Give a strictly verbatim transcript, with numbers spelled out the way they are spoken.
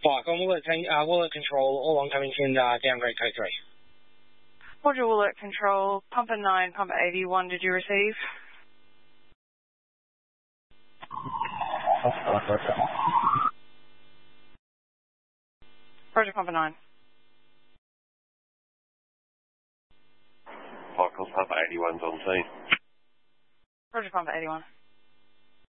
Fuck, on Willet, uh, Willet Control, all oncoming in uh, downgrade code three. Roger, Willet Control, Pumper nine, Pumper eighty-one, did you receive? Roger, Pumper nine. Michael, Pumper eighty-one's on scene. Roger, Pumper eighty-one.